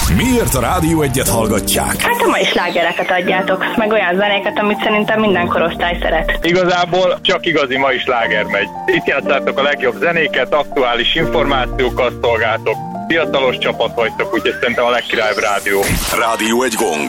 Miért a Rádió Egyet hallgatják? Hát a mai slágereket adjátok, meg olyan zenéket, amit szerintem minden korosztály szeret. Igazából csak igazi mai sláger megy. Itt játszátok a legjobb zenéket, aktuális információkat szolgáltok. Fiatalos csapat vagytok, úgyhogy szerintem a legkirálybb rádió. Rádió egy gong.